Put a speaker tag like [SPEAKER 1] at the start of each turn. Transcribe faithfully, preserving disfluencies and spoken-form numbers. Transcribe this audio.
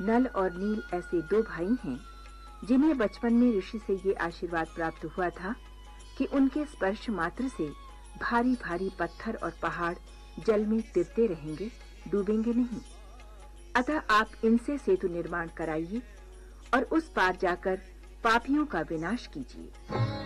[SPEAKER 1] नल और नील ऐसे दो भाई हैं जिन्हें बचपन में ऋषि से ये आशीर्वाद प्राप्त हुआ था कि उनके स्पर्श मात्र से भारी भारी पत्थर और पहाड़ जल में तिरते रहेंगे, डूबेंगे नहीं। अतः आप इनसे सेतु निर्माण कराइए और उस पार जाकर पापियों का विनाश कीजिए।